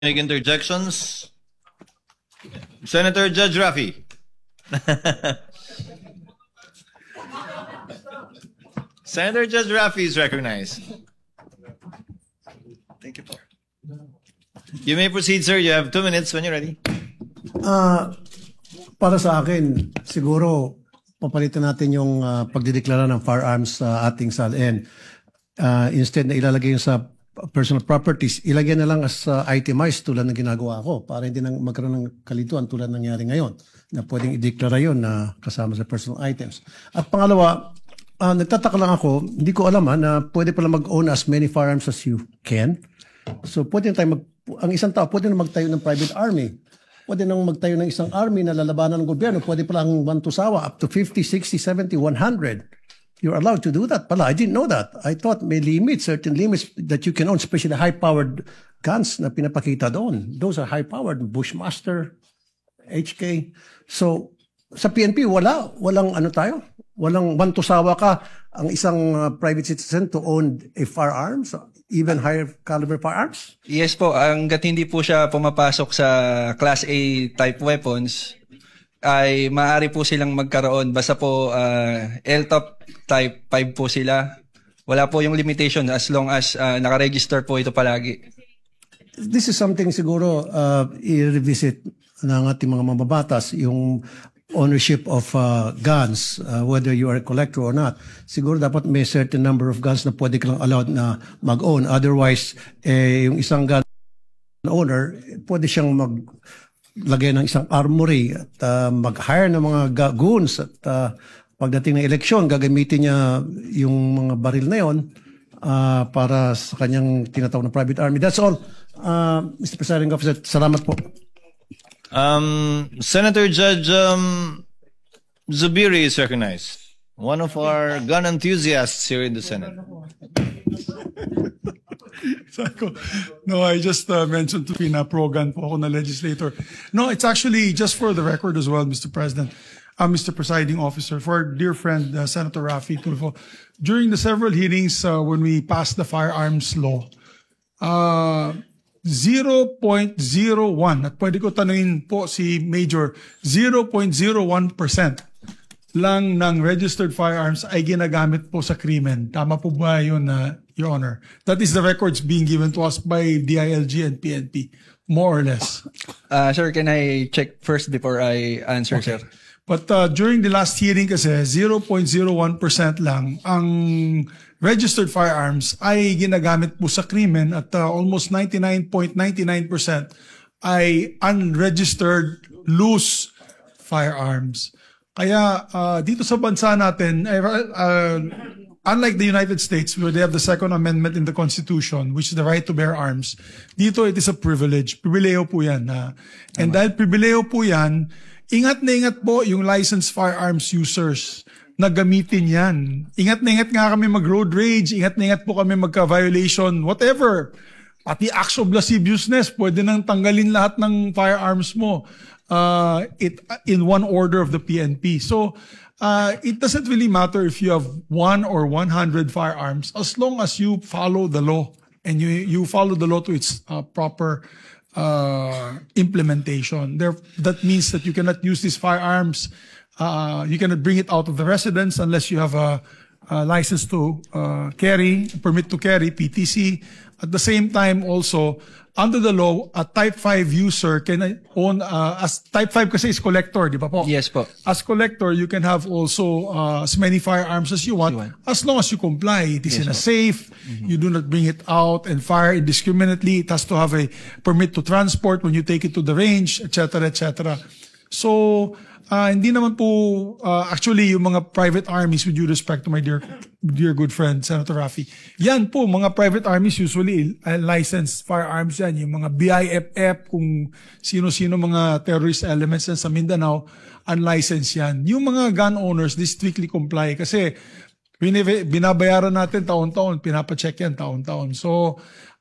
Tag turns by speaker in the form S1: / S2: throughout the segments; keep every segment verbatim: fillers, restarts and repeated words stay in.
S1: Any interjections? Senator Judge Rafi. Senator Judge Rafi is recognized.
S2: Thank you, po.
S1: You may proceed, sir. You have two minutes when you're ready.
S3: Uh, para sa akin, siguro papalitan natin yung uh, pagdideklara ng firearms sa ating S A L N. Uh, instead na ilalagay yung sa personal properties, ilagay na lang as uh, itemized tulad ng ginagawa ko para hindi nang magkaroon ng kalituan tulad ng nangyari ngayon na pwedeng ideklara yun na kasama sa personal items. At pangalawa, uh, nagtataka lang ako, hindi ko alam ha, na pwede pala mag-own as many firearms as you can. So pwede tayo mag, ang isang tao pwede na magtayo ng private army. Pwede nang magtayo ng isang army na lalabanan ng gobyerno. Pwede pala ang Bantusawa up to fifty, sixty, seventy, one hundred. You're allowed to do that pala. I didn't know that. I thought may limits, certain limits that you can own, especially high-powered guns na pinapakita doon. Those are high-powered, Bushmaster, H K. So, sa P N P, wala. Walang ano tayo? Walang Bantusawa ka ang isang uh, private citizen to own a firearms, even higher caliber firearms?
S2: Yes po, hanggat hindi po siya pumapasok sa Class A type weapons, ay maaari po silang magkaroon. Basta po uh, L T O P type five po sila. Wala po yung limitation as long as uh, nakaregister po ito palagi.
S3: This is something siguro uh, i-revisit ng ating mga mababatas, yung ownership of uh, guns, uh, whether you are a collector or not. Siguro dapat may certain number of guns na pwede ka lang allowed na mag-own. Otherwise, eh, yung isang gun owner, pwede siyang mag lagay ng isang armory at uh, mag-hire ng mga goons at uh, pagdating ng eleksyon, gagamitin niya yung mga baril na yon uh, para sa kanyang tinatawag na private army. That's all. Uh, Mister Presiding Officer, salamat po.
S1: Um, Senator Judge um, Zubiri is recognized. One of our gun enthusiasts here in the Senate.
S4: No, I just uh, mentioned to Pina pro-gun po ako na legislator. No, it's actually just for the record as well, Mister President, uh, Mister Presiding Officer, for our dear friend uh, Senator Rafi Tulfo. During the several hearings uh, when we passed the firearms law, uh, zero point zero one, at pwede ko tanungin po si Major, zero point zero one percent lang ng registered firearms ay ginagamit po sa krimen. Tama po ba yun, uh, Your Honor? That is the records being given to us by D I L G and P N P, more or less.
S2: Uh, sir, can I check first before I answer,
S4: Okay.
S2: sir?
S4: But uh, during the last hearing kasi, zero point zero one percent lang ang registered firearms ay ginagamit po sa krimen at uh, almost ninety-nine point nine nine percent ay unregistered loose firearms. Kaya uh, dito sa bansa natin, uh, unlike the United States where they have the Second Amendment in the Constitution, which is the right to bear arms, dito it is a privilege. Pribileyo po yan. Uh, and dahil pribileyo po yan, ingat na ingat po yung licensed firearms users na gamitin yan. Ingat na ingat nga kami mag-road rage, ingat na ingat po kami magka-violation, whatever. Pati acts of lasciviousness, pwede nang tanggalin lahat ng firearms mo. Uh, it in one order of the P N P. So uh, it doesn't really matter if you have one or one hundred firearms, as long as you follow the law and you you follow the law to its uh, proper uh, implementation. There, that means that you cannot use these firearms. Uh, you cannot bring it out of the residence unless you have a, a license to uh, carry, permit to carry, P T C. At the same time, also, under the law, a Type five user can own, uh, as Type five kasi is collector, di ba po?
S2: Yes po.
S4: As collector, you can have also uh, as many firearms as you want,
S2: You want.
S4: as long as you comply. It is
S2: Yes,
S4: in a
S2: po.
S4: safe, you do not bring it out and fire indiscriminately. It has to have a permit to transport when you take it to the range, et cetera, et cetera. So, uh, hindi naman po, uh, actually, yung mga private armies, with due respect to my dear dear good friend, Senator Rafi, yan po, mga private armies usually uh, licensed firearms yan, yung mga B I F F, kung sino-sino mga terrorist elements yan sa Mindanao, unlicensed yan. Yung mga gun owners, they strictly comply kasi binabayaran natin taon-taon, pinapacheck yan taon-taon. So,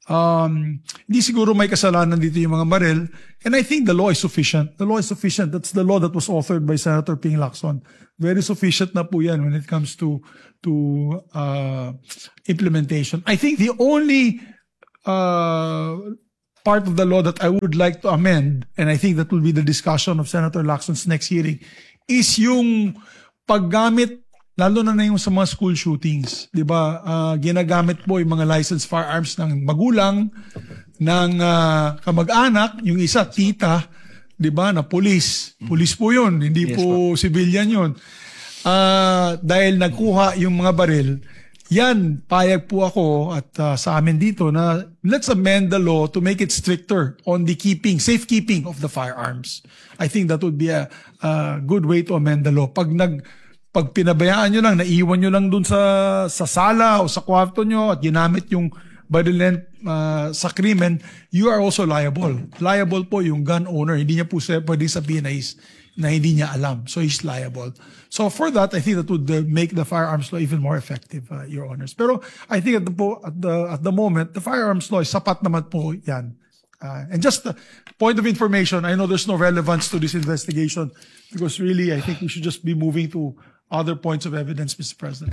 S4: Um, hindi siguro may kasalanan dito yung mga baril. And I think the law is sufficient. The law is sufficient. That's the law that was authored by Senator Ping Lacson. Very sufficient na po yan when it comes to to uh, implementation. I think the only uh, part of the law that I would like to amend, and I think that will be the discussion of Senator Lacson's next hearing, is yung paggamit, lalo na na yung sa mga school shootings. Di ba? Uh, ginagamit po yung mga licensed firearms ng magulang, ng uh, kamag-anak, yung isa, tita, di ba, na police. Police po yun, hindi
S2: Yes,
S4: po civilian yun. Uh, dahil nagkuha yung mga baril, yan, payag po ako at uh, sa amin dito na let's amend the law to make it stricter on the keeping, safekeeping of the firearms. I think that would be a, a good way to amend the law. Pag nag pag pinabayaan nyo lang, naiwan nyo lang dun sa sa sala o sa kwarto nyo at ginamit yung baril uh, sa krimen, you are also liable. Liable po yung gun owner. Hindi niya po pwede sabihin na is na hindi niya alam. So he's liable. So for that, I think that would uh, make the firearms law even more effective, uh, Your Honors. Pero I think at the, po, at the at the moment, the firearms law is sapat naman po yan. Uh, and just a point of information, I know there's no relevance to this investigation because really I think we should just be moving to other points of evidence, Mister President.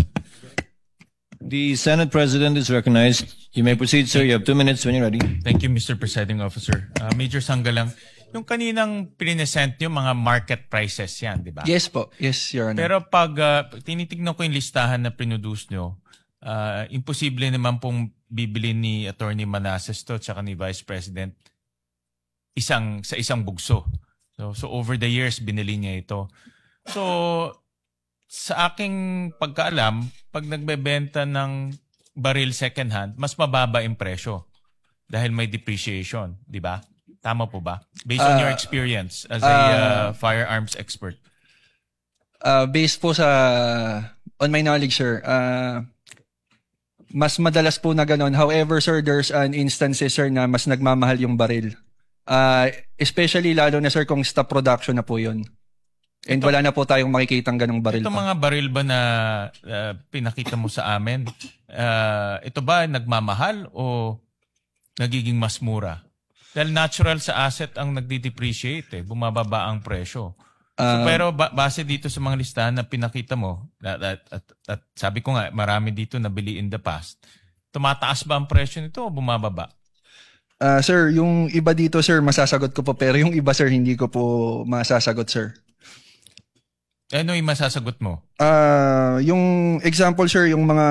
S1: The Senate President is recognized. You may proceed, sir. You have two minutes when you're ready.
S5: Thank you, Mister Presiding Officer. Uh, Major Sanggalang, yung kaninang pininesent nyo, mga market prices yan, di ba?
S2: Yes po. Yes, Your Honor.
S5: Pero pag uh, tinitignan ko yung listahan na produce nyo, uh, imposible naman pong bibili ni Attorney Manasseh to tsaka ni Vice President isang sa isang bugso. So, so over the years, binili niya ito. So, sa aking pagkaalam, pag nagbebenta ng baril second hand, mas mababa yung presyo dahil may depreciation, di ba? Tama po ba? Based on
S2: Uh,
S5: your experience as a uh, firearms expert.
S2: Uh, based po sa, on my knowledge, sir, uh, mas madalas po na ganon. However, sir, there's an instances, sir, na mas nagmamahal yung baril. Uh, especially lalo na, sir, kung stop production na po yun. And
S5: Ito,
S2: wala na po tayong makikitang ganong baril
S5: Ito
S2: pa.
S5: mga baril ba na uh, pinakita mo sa amin, uh, ito ba nagmamahal o nagiging mas mura? Dahil natural sa asset ang nagdi-depreciate, eh. Bumababa ang presyo. So,
S2: Uh,
S5: pero ba- base dito sa mga listahan na pinakita mo, at, at, at, at sabi ko nga, marami dito nabili in the past, tumataas ba ang presyo nito o bumababa?
S2: uh, sir, yung iba dito, sir, masasagot ko po. Pero yung iba, sir, hindi ko po masasagot, sir.
S5: Ano yung masasagot mo?
S2: Ah, yung example, sir, yung mga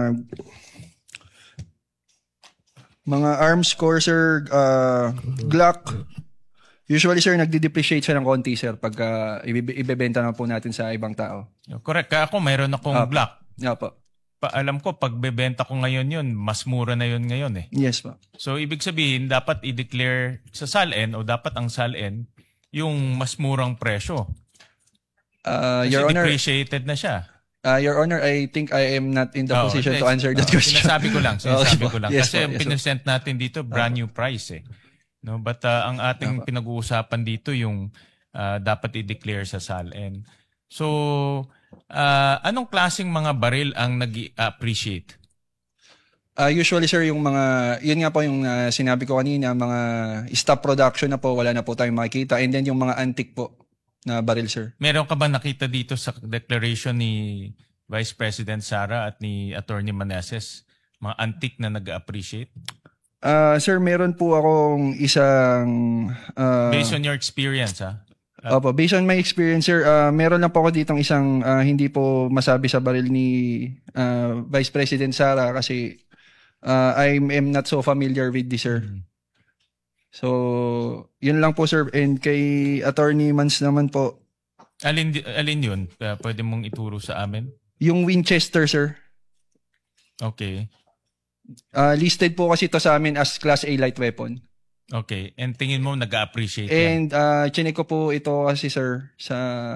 S2: mga arms core, sir, uh, Glock. Usually, sir, nagdi-depreciate siya ng konti, sir, pagka ibe- ibebenta na po natin sa ibang tao.
S5: Correct. Kaya ako mayroon akong
S2: Apo.
S5: Glock.
S2: Yeah, po.
S5: Pa, alam ko, pag bebenta ko ngayon yun, mas mura na yun ngayon eh.
S2: Yes, po.
S5: So, ibig sabihin, dapat i-declare sa S A L N o dapat ang S A L N yung mas murang presyo.
S2: Uh,
S5: Kasi
S2: Your Honor,
S5: depreciated na siya.
S2: uh, Your Honor, I think I am not in the
S5: Oh,
S2: position to
S5: yes.
S2: answer that
S5: Oh,
S2: question.
S5: Sinasabi ko lang, sinasabi
S2: Okay po.
S5: ko lang.
S2: Yes
S5: Kasi
S2: po,
S5: ang
S2: yes po.
S5: pinesent natin dito, brand new price eh. No, but uh, ang ating pinag-uusapan dito yung uh, dapat i-declare sa S A L N. So, uh, anong klaseng mga baril ang nag-appreciate?
S2: Uh, usually, sir, yung mga, yun nga po yung uh, sinabi ko kanina, mga stop production na po, wala na po tayong makikita. And then yung mga antique po na baril, sir.
S5: Meron ka ba nakita dito sa declaration ni Vice President Sara at ni Attorney Manasseh, mga antique na nag-appreciate?
S2: Uh, sir, meron po akong isang... Uh,
S5: Based on your experience, ha?
S2: Opo, based on my experience, sir, uh, meron lang po ako ditong isang uh, hindi po masabi sa baril ni uh, Vice President Sara kasi uh, I am not so familiar with this, sir.
S5: Mm-hmm.
S2: So, yun lang po, sir. And kay Attorney Mans naman po,
S5: Alin, di- alin yun? Uh, pwede mong ituro sa amin?
S2: yung Winchester, sir.
S5: Okay.
S2: Uh, listed po kasi ito sa amin as Class A light weapon.
S5: Okay. And tingin mo nag-appreciate yan?
S2: And uh, chinek ko po ito kasi, sir, sa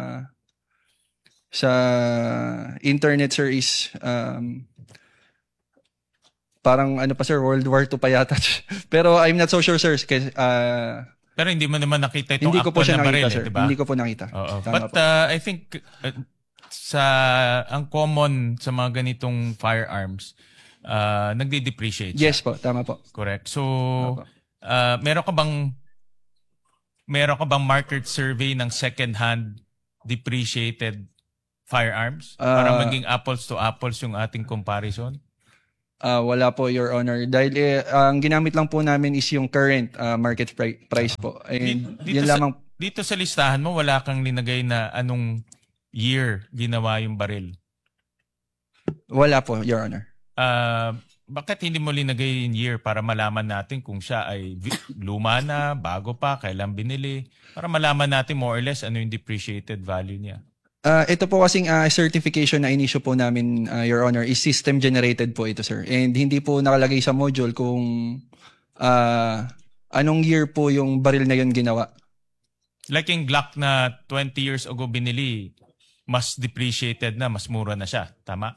S2: sa internet, sir, is um, parang ano pa, sir, World War Two pa yata. Pero I'm not so sure, sir. Kasi, uh,
S5: Pero hindi mo naman nakita itong
S2: hindi ko po
S5: actual
S2: siya
S5: na
S2: nakita,
S5: baril,
S2: sir.
S5: eh, diba?
S2: Hindi ko po nakita.
S5: Oo.
S2: Tama
S5: But
S2: po.
S5: uh, I think uh, sa ang common sa mga ganitong firearms, uh, nagdi-depreciate siya.
S2: Yes po, tama po.
S5: Correct. So, uh, meron ka bang meron ka bang market survey ng second-hand depreciated firearms para
S2: Ah.
S5: maging apples to apples yung ating comparison?
S2: Ah, wala po, Your Honor. Dahil eh, ang ginamit lang po namin is yung current ah, market pri- price po. And
S5: Dito
S2: yun
S5: sa,
S2: lamang.
S5: dito sa listahan mo, wala kang linagay na anong year ginawa yung baril.
S2: Wala po, Your Honor.
S5: Ah, bakit hindi mo linagay yung year para malaman natin kung siya ay vi- luma na, bago pa, kailan binili, para malaman natin more or less ano yung depreciated value niya.
S2: Ah, ito po kasing ah, certification na inisyo po namin, ah, Your Honor, is system generated po ito, sir. And hindi po nakalagay sa module kung ah, anong year po yung baril na yun ginawa.
S5: Like yung Glock na twenty years ago binili, mas depreciated na, mas mura na siya. Tama?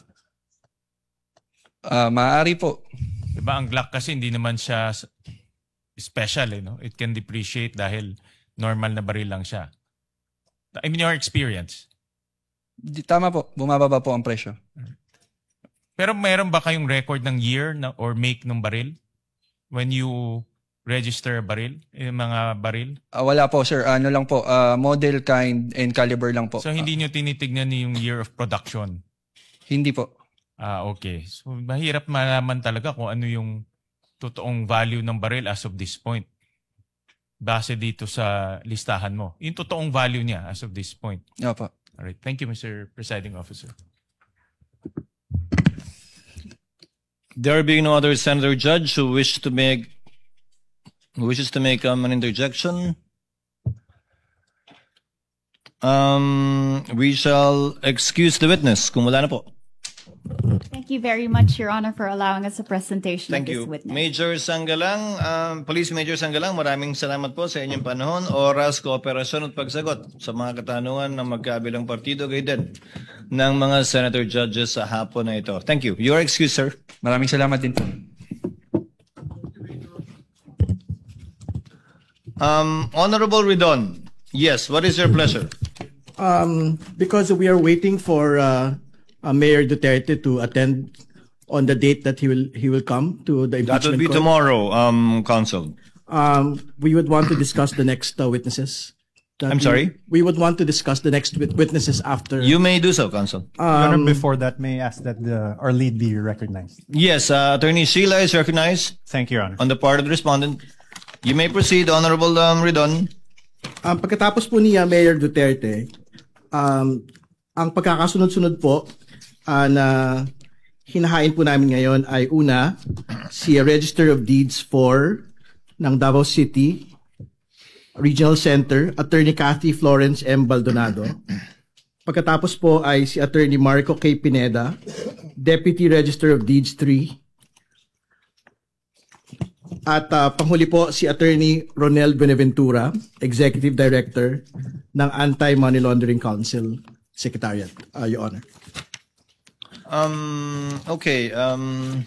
S2: Ah, maaari po.
S5: Diba ang Glock kasi hindi naman siya s- special, eh, no? It can depreciate dahil normal na baril lang siya. I mean, your experience.
S2: Di- Tama po, bumababa po ang presyo.
S5: Pero meron ba kayong record ng year na, or make ng baril? When you register a baril? Yung mga baril?
S2: Ah, wala po, sir. Ano lang po, ah, model, kind, and caliber lang po.
S5: So, hindi nyo tinitignan yung year of production?
S2: Hindi po.
S5: Ah, okay. So, mahirap malaman talaga kung ano yung totoong value ng baril as of this point. Base dito sa listahan mo. Yung totoong value niya as of this point.
S2: Opo.
S5: Alright. Thank you, Mister Presiding Officer.
S1: There being no other senator judge who wish to make who wishes to make um, an interjection, um, we shall excuse the witness kung wala na po.
S6: Thank you very much, Your Honor, for allowing us a presentation
S1: Thank
S6: of this
S1: you.
S6: witness.
S1: Major Sanggalang, um, Police Major Sanggalang, maraming salamat po sa inyong panahon, oras, kooperasyon at pagsagot sa mga katanungan ng magkabilang partido kayo din ng mga senator judges sa hapon na ito. Thank you. Your excuse, sir.
S2: Maraming salamat din po.
S1: Um, Honorable Ridon, yes, what is your pleasure?
S7: Um, because we are waiting for uh, uh, Mayor Duterte to attend on the date that he will he will come to the
S1: That will
S7: impeachment
S1: be
S7: court.
S1: tomorrow, um, Counsel.
S7: Um, we would want to discuss the next uh, witnesses. That
S1: I'm
S7: we-
S1: sorry?
S7: We would want to discuss the next wit- witnesses after.
S1: You may do so, Counsel.
S8: Your Honor, before that, may I ask that the, our lead be recognized?
S1: Yes, uh, Attorney Sheila is recognized
S8: Thank you, Your Honor.
S1: on the part of the respondent. You may proceed, Honorable um, Ridon.
S7: Um, pagkatapos po niya, Mayor Duterte, um, ang pagkakasunod-sunod po uh, na hinahain po namin ngayon ay una, si Register of Deeds four ng Davao City Regional Center, Attorney Cathy Florence M. Baldonado. Pagkatapos po ay si Attorney Marco K. Pineda, Deputy Register of Deeds three. At uh, panghuli po si Attorney Ronel Benaventura, Executive Director ng Anti-Money Laundering Council Secretariat, uh, Your Honor.
S1: Um, okay. Um,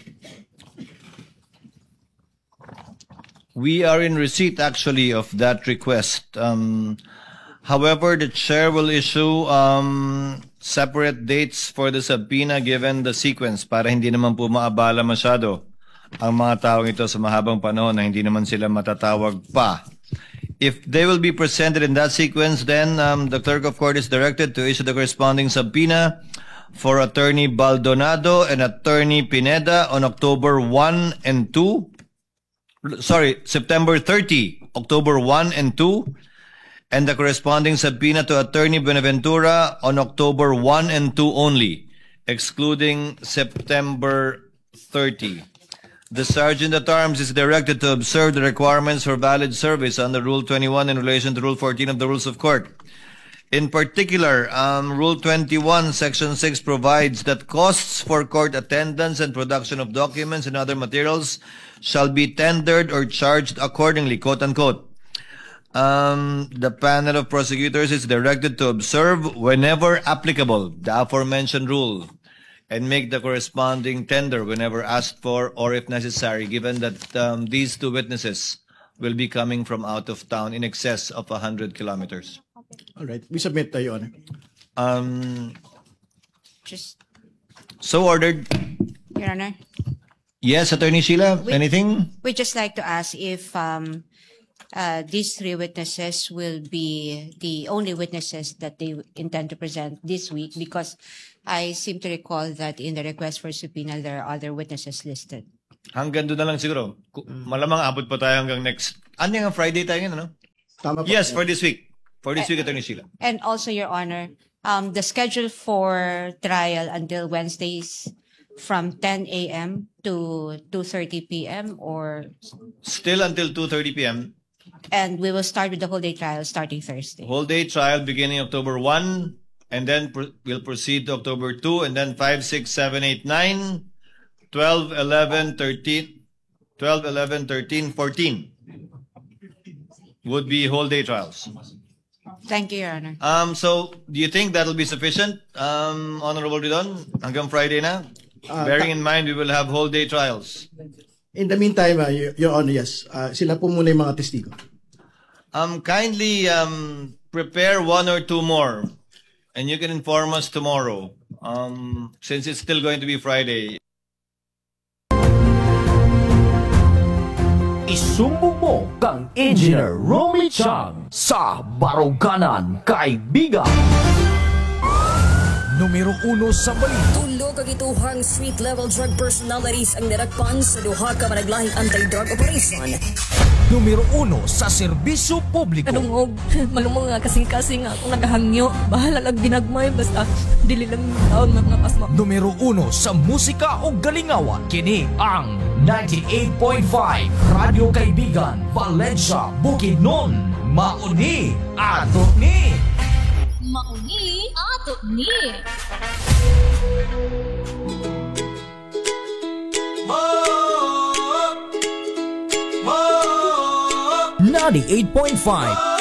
S1: we are in receipt, actually, of that request. Um, however, the chair will issue um, separate dates for the subpoena given the sequence para hindi naman po maabala masyado ang mga taong ito sa mahabang panahon na hindi naman sila matatawag pa. If they will be presented in that sequence, then um, the clerk of court is directed to issue the corresponding subpoena for Attorney Baldonado and Attorney Pineda on October first and two. Sorry, September thirtieth, October first and two. And the corresponding subpoena to Attorney Benaventura on October first and two only, excluding September thirtieth. The Sergeant at Arms is directed to observe the requirements for valid service under Rule twenty-one in relation to Rule fourteen of the Rules of Court. In particular, um, Rule twenty-one, Section six provides that costs for court attendance and production of documents and other materials shall be tendered or charged accordingly, quote unquote. Um, the panel of prosecutors is directed to observe whenever applicable the aforementioned rule and make the corresponding tender whenever asked for or if necessary, given that um, these two witnesses will be coming from out of town in excess of one hundred kilometers.
S7: All right, we submit, uh, Your Honor.
S1: Um,
S9: Just,
S1: so ordered.
S9: Your Honor,
S1: Yes, Attorney Sheila, anything?
S9: we'd just like to ask if um, uh, these three witnesses will be the only witnesses that they intend to present this week, because I seem to recall that in the request for subpoena, there are other witnesses listed.
S1: Hanggang doon na lang siguro. Ku- Malamang abot pa tayo hanggang next. Ano yung Friday tayo ngayon, ano?
S7: Tama po.
S1: Yes, for this week. For this week, Attorney Sheila.
S9: And also, Your Honor, um, the schedule for trial until Wednesdays from ten a.m. to two thirty p.m. or
S1: Still until two thirty p.m.
S9: and we will start with the whole day trial starting Thursday.
S1: Whole day trial beginning October first, and then pr- we'll proceed to October second, and then five, six, seven, eight, nine, twelve, eleven, thirteen, twelve, eleven, thirteen, fourteen would be whole day trials.
S9: Thank you, Your Honor.
S1: Um, so, do you think that'll be sufficient, um, Honorable Ridon, hanggang Friday na?
S7: Uh,
S1: Bearing in mind, we will have whole day trials.
S7: In the meantime, uh, Your, Your Honor, yes, uh, sila po muna yung mga testigo.
S1: Um, kindly um, prepare one or two more, and you can inform us tomorrow, um, since it's still going to be Friday.
S10: Isumbong mo kang Engineer Romy Chang sa Baruganan Kaibigan. Numero uno sa balita.
S11: Tulo kagituhang street-level drug personalities ang nirakpan sa duha ka managlahing anti-drug operation.
S10: Numero uno sa serbisyo publiko.
S11: Kanungog, malumong nga kasing-kasing akong nagahangyo. Bahala lang ginagmay, basta dili lang taon mga pasma.
S10: Numero uno sa musika o galingawan. Kini ang ninety-eight point five Radio Kaibigan, Valencia, Bukidnon. Mauni, ato ni.
S11: Mauni, ato ni.
S10: ninety-eight point five